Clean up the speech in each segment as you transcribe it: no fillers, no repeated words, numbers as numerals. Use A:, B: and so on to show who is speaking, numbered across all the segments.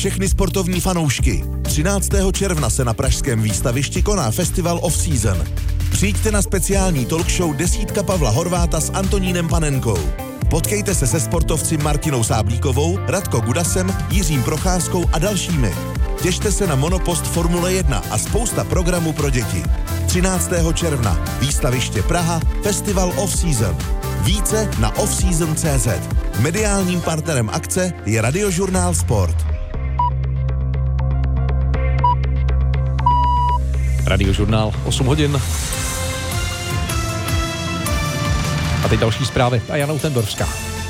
A: všechny sportovní fanoušky. 13. června se na pražském výstavišti koná Festival Off Season. Přijďte na speciální talk show Desítka Pavla Horváta s Antonínem Panenkou. Potkejte se se sportovci Martinou Sáblíkovou, Radko Gudasem, Jiřím Procházkou a dalšími. Těšte se na monopost Formule 1 a spousta programů pro děti. 13. června, výstaviště Praha, Festival Off Season. Více na offseason.cz. Mediálním partnerem akce je Radiožurnál Sport.
B: Radiožurnál 8 hodin. A teď další zprávy a Jana Utendorfská.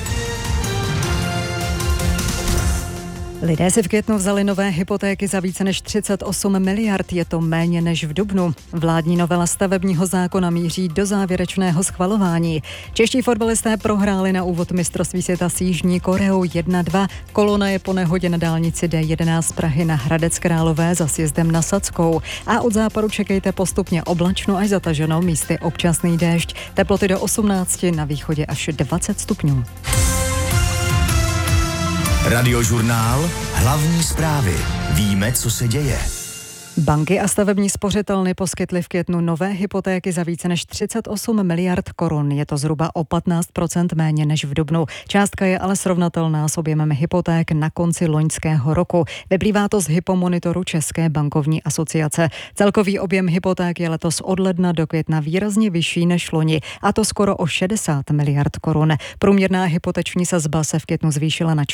C: Lidé si v květnu vzali nové hypotéky za více než 38 miliard, je to méně než v dubnu. Vládní novela stavebního zákona míří do závěrečného schvalování. Čeští fotbalisté prohráli na úvod mistrovství světa s Jižní Koreou 1-2. Kolona je po nehodě na dálnici D11 z Prahy na Hradec Králové za sjezdem na Sadskou. A od západu čekejte postupně oblačno až zataženo, místy občasný déšť. Teploty do 18, na východě až 20 stupňů.
D: Radiožurnál, hlavní zprávy. Víme, co se děje.
C: Banky a stavební spořitelny poskytly v květnu nové hypotéky za více než 38 miliard korun. Je to zhruba o 15% méně než v dubnu. Částka je ale srovnatelná s objemem hypoték na konci loňského roku. Vyplývá to z Hypomonitoru České bankovní asociace. Celkový objem hypoték je letos od ledna do května výrazně vyšší než loni, a to skoro o 60 miliard korun. Průměrná hypoteční sazba se v květnu zvýšila na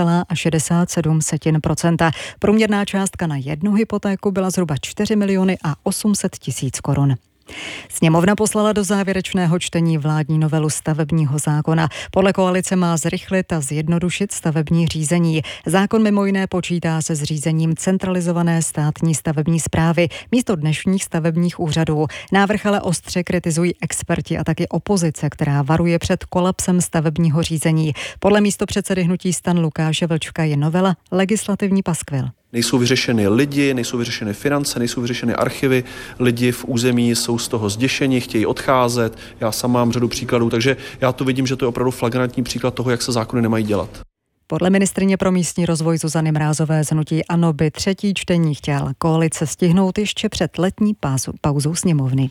C: 4,67%. Průměrná částka na jednu hypotéku byla zhruba 4 miliony a 800 tisíc korun. Sněmovna poslala do závěrečného čtení vládní novelu stavebního zákona. Podle koalice má zrychlit a zjednodušit stavební řízení. Zákon mimo jiné počítá se zřízením centralizované státní stavební správy místo dnešních stavebních úřadů. Návrh ale ostře kritizují experti a taky opozice, která varuje před kolapsem stavebního řízení. Podle místopředsedy hnutí STAN Lukáše Vlčka je novela legislativní paskvil.
E: Nejsou vyřešeny lidi, nejsou vyřešeny finance, nejsou vyřešeny archivy. Lidi v území jsou z toho zděšeni, chtějí odcházet. Já sám mám řadu příkladů, takže já to vidím, že to je opravdu flagrantní příklad toho, jak se zákony nemají dělat.
C: Podle ministryně pro místní rozvoj Zuzany Mrázové z hnutí ANO by třetí čtení chtěla koalice stihnout ještě před letní pauzou sněmovny.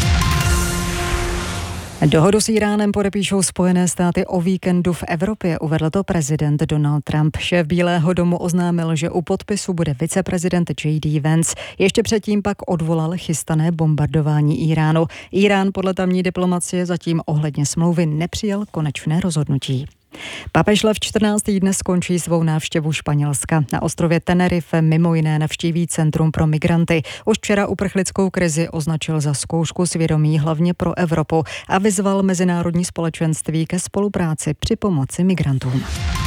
C: Dohodu s Íránem podepíšou Spojené státy o víkendu v Evropě, uvedl to prezident Donald Trump. Šéf Bílého domu oznámil, že u podpisu bude viceprezident J.D. Vance. Ještě předtím pak odvolal chystané bombardování Íránu. Írán podle tamní diplomacie zatím ohledně smlouvy nepřijal konečné rozhodnutí. Papež Lev 14. dnes skončí svou návštěvu Španělska. Na ostrově Tenerife mimo jiné navštíví centrum pro migranty. Už včera uprchlickou krizi označil za zkoušku svědomí hlavně pro Evropu a vyzval mezinárodní společenství ke spolupráci při pomoci migrantům.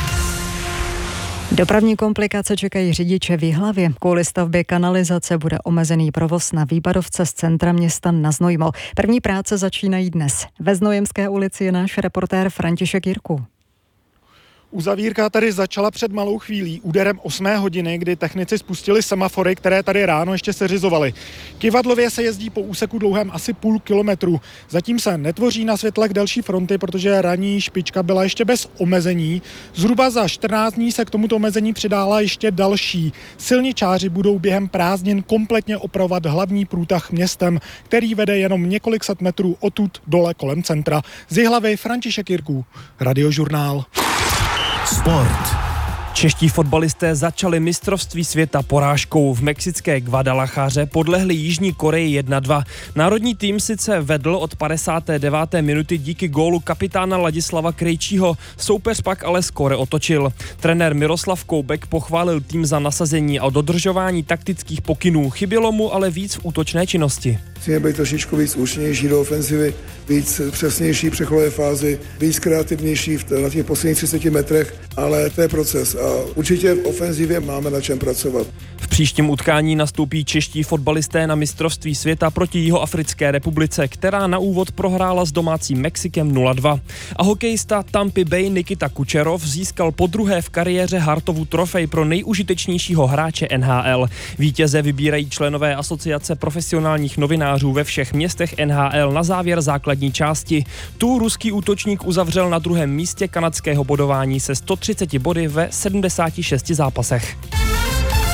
C: Dopravní komplikace čekají řidiče v Jihlavě. Kvůli stavbě kanalizace bude omezený provoz na Výbadovce z centra města na Znojmo. První práce začínají dnes. Ve Znojemské ulici je náš reportér František Jirků.
F: Uzavírka tady začala před malou chvílí úderem 8 hodiny, kdy technici spustili semafory, které tady ráno ještě seřizovaly. Kivadlově se jezdí po úseku dlouhém asi půl kilometru. Zatím se netvoří na světlech delší fronty, protože ranní špička byla ještě bez omezení. Zhruba za 14 dní se k tomuto omezení přidala ještě další. Silničáři budou během prázdnin kompletně opravovat hlavní průtah městem, který vede jenom několik set metrů odtud dole kolem centra. Z Jihlavy František Jirků, Radiožurnál.
D: Sport.
G: Čeští fotbalisté začali mistrovství světa porážkou. V mexické Guadalajáře podlehli Jižní Koreji 1-2. Národní tým sice vedl od 59. minuty díky gólu kapitána Ladislava Krejčího. Soupeř pak ale skóre otočil. Trenér Miroslav Koubek pochválil tým za nasazení a dodržování taktických pokynů. Chybělo mu ale víc v útočné činnosti.
H: Musíme být trošičku víc účinnější do ofenzivy, víc přesnější v přechodové fázi, víc kreativnější na těch posledních 30 metrech, ale to je proces a určitě v ofenzivě máme na čem pracovat.
G: V příštím utkání nastoupí čeští fotbalisté na mistrovství světa proti Jihoafrické republice, která na úvod prohrála s domácím Mexikem 0-2. A hokejista Tampy Bay Nikita Kučerov získal podruhé v kariéře Hartovu trofej pro nejužitečnějšího hráče NHL. Vítěze vybírají členové asociace profesionálních novinářů ve všech městech NHL na závěr základní části. Tu ruský útočník uzavřel na druhém místě kanadského bodování se 130 body ve 76 zápasech.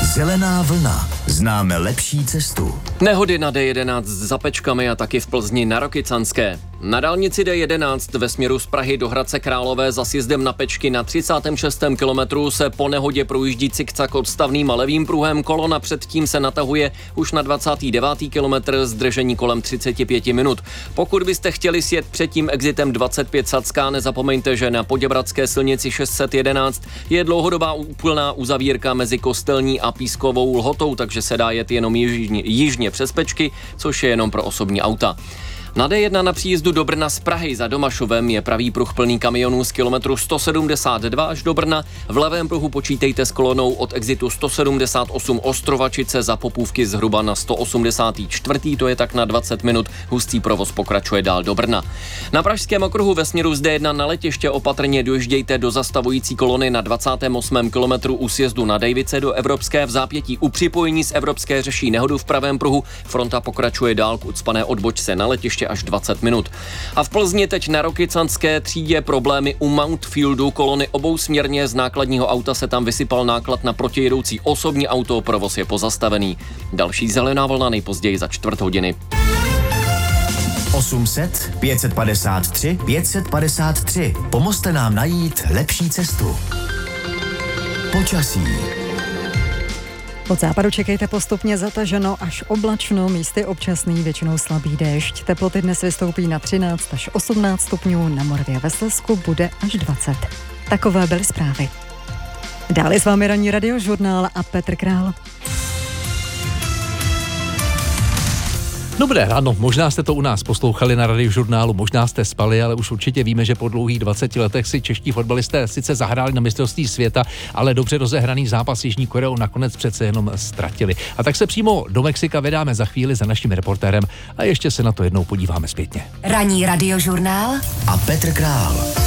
D: Zelená vlna. Známe lepší cestu.
I: Nehody na D11 s Zapečkami a taky v Plzni na Rokycanské. Na dálnici D11 ve směru z Prahy do Hradce Králové za sjezdem na Pečky na 36. kilometru se po nehodě projíždí cikcak odstavným a levým pruhem. Kolona předtím se natahuje už na 29. kilometr, zdržení kolem 35 minut. Pokud byste chtěli sjet před tím exitem 25 Sacká, nezapomeňte, že na Poděbradské silnici 611 je dlouhodobá úplná uzavírka mezi Kostelní a Pískovou Lhotou, takže se dá jet jenom jižně přes Pečky, což je jenom pro osobní auta. Na D1 na příjezdu do Brna z Prahy za Domašovem je pravý pruh plný kamionů z kilometru 172 až do Brna. V levém pruhu počítejte s kolonou od exitu 178 Ostrovačice za Popůvky zhruba na 184. To je tak na 20 minut. Hustý provoz pokračuje dál do Brna. Na pražském okruhu ve směru z D1 na letiště opatrně dojíždějte do zastavující kolony na 28. kilometru u sjezdu na Dejvice do Evropské. V zápětí u připojení z Evropské řeší nehodu v pravém pruhu. Fronta pokračuje dál k ucpané odbočce na letiště až 20 minut. A v Plzni teď na Rokycanské třídě problémy u Mountfieldu. Kolony obousměrně, z nákladního auta se tam vysypal náklad na protijedoucí osobní auto, provoz je pozastavený. Další zelená vlna nejpozději za 4:15.
D: 800 553 553. Pomozte nám najít lepší cestu. Počasí.
C: Od západu čekejte postupně zataženo až oblačno, místy občasný, většinou slabý déšť. Teploty dnes vystoupí na 13 až 18 stupňů, na Moravě ve Slezsku bude až 20. Takové byly zprávy. Dále s vámi ranní radiožurnál a Petr Král.
B: Dobré ráno, možná jste to u nás poslouchali na radiožurnálu, možná jste spali, ale už určitě víme, že po dlouhých 20 letech si čeští fotbalisté sice zahráli na mistrovství světa, ale dobře rozehraný zápas s Jižní Koreou nakonec přece jenom ztratili. A tak se přímo do Mexika vydáme za chvíli za naším reportérem a ještě se na to jednou podíváme zpětně.
J: Ranní radiožurnál
D: a Petr Král.